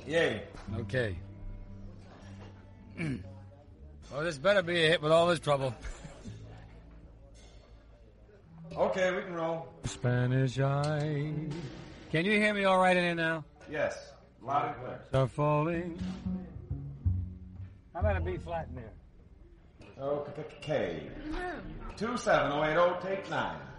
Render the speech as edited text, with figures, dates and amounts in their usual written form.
Yay. Okay. Well, this better be a hit with all this trouble. Okay, we can roll. Spanish eye. Can you hear me all right in here now? Yes. Loud and clear. Are falling. How about a B flat in there? Okay. 27080, take 9.